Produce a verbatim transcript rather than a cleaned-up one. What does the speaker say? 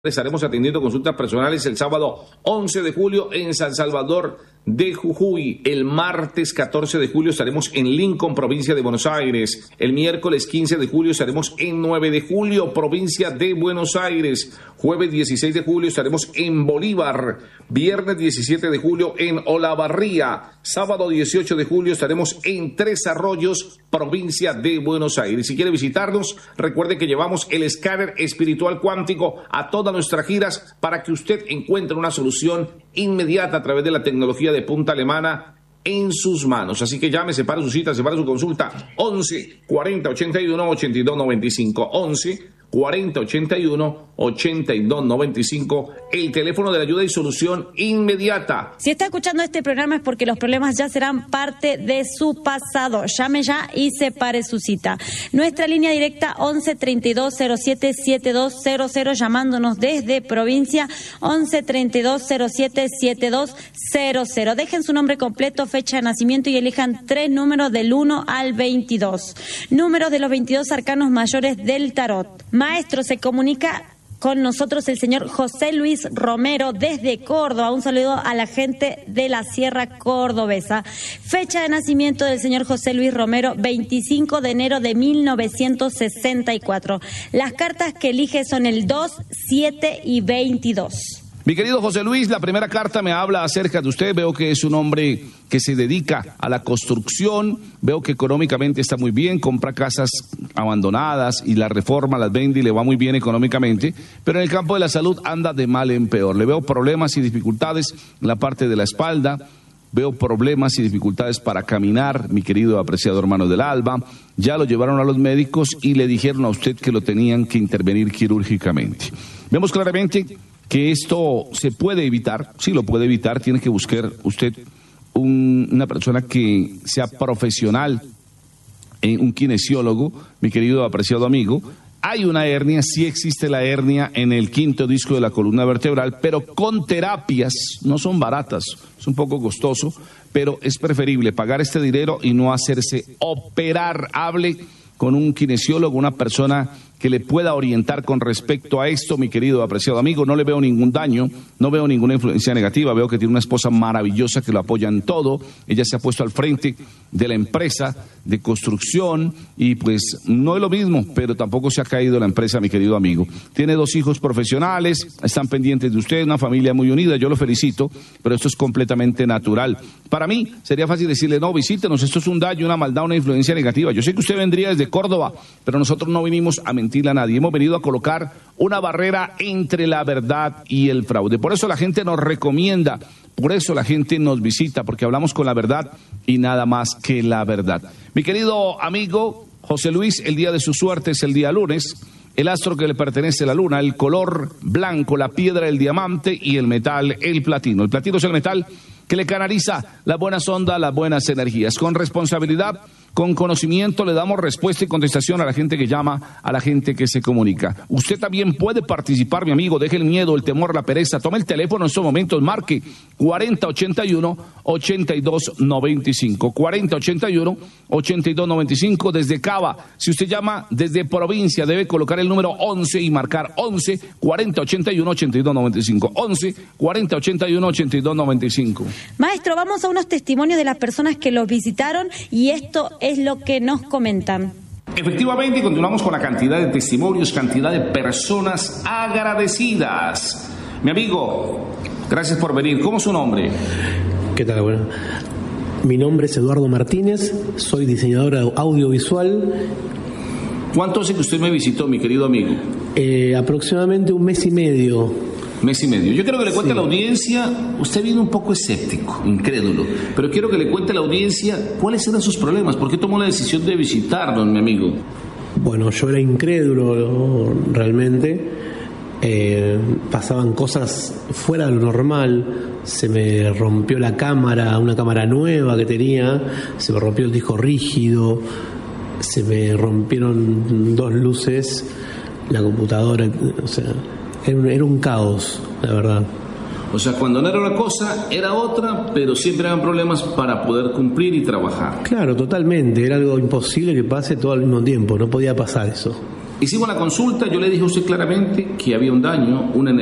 Estaremos atendiendo consultas personales el sábado once de julio en San Salvador de Jujuy. El martes catorce de julio estaremos en Lincoln, provincia de Buenos Aires. El miércoles quince de julio estaremos en nueve de julio, provincia de Buenos Aires. Jueves dieciséis de julio estaremos en Bolívar. Viernes diecisiete de julio en Olavarría. Sábado dieciocho de julio estaremos en Tres Arroyos, provincia de Buenos Aires. Si quiere visitarnos, recuerde que llevamos el escáner espiritual cuántico a todas nuestras giras para que usted encuentre una solución inmediata a través de la tecnología de punta alemana en sus manos. Así que llame, separe su cita, separe su consulta. once cuarenta ochenta y uno ochenta y dos noventa y cinco. once cuarenta ochenta y uno ochenta y dos noventa y cinco, el teléfono de la ayuda y solución inmediata. Si está escuchando este programa es porque los problemas ya serán parte de su pasado. Llame ya y separe su cita. Nuestra línea directa once treinta y dos cero siete setenta y dos cero cero, llamándonos desde provincia once treinta y dos cero siete setenta y dos cero cero. Dejen su nombre completo, fecha de nacimiento y elijan tres números del uno al veintidós. Números de los veintidós arcanos mayores del tarot. Maestro, se comunica con nosotros el señor José Luis Romero desde Córdoba. Un saludo a la gente de la Sierra Cordobesa. Fecha de nacimiento del señor José Luis Romero, veinticinco de enero de mil novecientos sesenta y cuatro. Las cartas que elige son el dos, siete y veintidós. Mi querido José Luis, la primera carta me habla acerca de usted. Veo que es un hombre que se dedica a la construcción. Veo que económicamente está muy bien, compra casas abandonadas y las reforma, las vende y le va muy bien económicamente. Pero en el campo de la salud anda de mal en peor. Le veo problemas y dificultades en la parte de la espalda. Veo problemas y dificultades para caminar, mi querido apreciado hermano del alba. Ya lo llevaron a los médicos y le dijeron a usted que lo tenían que intervenir quirúrgicamente. Vemos claramente que esto se puede evitar, sí lo puede evitar. Tiene que buscar usted un, una persona que sea profesional, eh, un kinesiólogo, mi querido apreciado amigo. Hay una hernia, sí existe la hernia en el quinto disco de la columna vertebral, pero con terapias, no son baratas, es un poco costoso, pero es preferible pagar este dinero y no hacerse operar. Hable con un kinesiólogo, una persona que le pueda orientar con respecto a esto, mi querido apreciado amigo. No le veo ningún daño, no veo ninguna influencia negativa. Veo que tiene una esposa maravillosa que lo apoya en todo. Ella se ha puesto al frente de la empresa de construcción y pues no es lo mismo, pero tampoco se ha caído la empresa, mi querido amigo. Tiene dos hijos profesionales, están pendientes de usted, una familia muy unida. Yo lo felicito, pero esto es completamente natural. Para mí sería fácil decirle, no, visítenos, esto es un daño, una maldad, una influencia negativa. Yo sé que usted vendría desde Córdoba, pero nosotros no vinimos a mentir a nadie. Hemos venido a colocar una barrera entre la verdad y el fraude. Por eso la gente nos recomienda, por eso la gente nos visita, porque hablamos con la verdad y nada más que la verdad. Mi querido amigo José Luis, el día de su suerte es el día lunes. El astro que le pertenece a la luna, el color blanco, la piedra, el diamante y el metal, el platino. El platino es el metal que le canaliza las buenas ondas, las buenas energías. Con responsabilidad, con conocimiento, le damos respuesta y contestación a la gente que llama, a la gente que se comunica. Usted también puede participar, mi amigo. Deje el miedo, el temor, la pereza. Tome el teléfono en estos momentos. Marque cuarenta ochenta y uno ochenta y dos noventa y cinco. cuarenta ochenta y uno ochenta y dos noventa y cinco desde Cava. Si usted llama desde provincia, debe colocar el número once y marcar once cuarenta ochenta y uno ochenta y dos noventa y cinco. once cuarenta ochenta y uno ochenta y dos noventa y cinco. Maestro, vamos a unos testimonios de las personas que los visitaron y esto es lo que nos comentan. Efectivamente, continuamos con la cantidad de testimonios, cantidad de personas agradecidas. Mi amigo, gracias por venir. ¿Cómo es su nombre? ¿Qué tal? Bueno, mi nombre es Eduardo Martínez, soy diseñador audiovisual. ¿Cuánto hace que usted me visitó, mi querido amigo? Eh, aproximadamente un mes y medio. Mes y medio. Yo quiero que le cuente sí. a la audiencia, usted viene un poco escéptico, incrédulo, pero quiero que le cuente a la audiencia cuáles eran sus problemas, por qué tomó la decisión de visitarnos, mi amigo. Bueno, yo era incrédulo realmente, eh, pasaban cosas fuera de lo normal, se me rompió la cámara, una cámara nueva que tenía, se me rompió el disco rígido, se me rompieron dos luces, la computadora, o sea... Era un, era un caos, la verdad. O sea, cuando no era una cosa, era otra, pero siempre eran problemas para poder cumplir y trabajar. Claro, totalmente. Era algo imposible que pase todo al mismo tiempo. No podía pasar eso. Hicimos la consulta, yo le dije a usted claramente que había un daño, una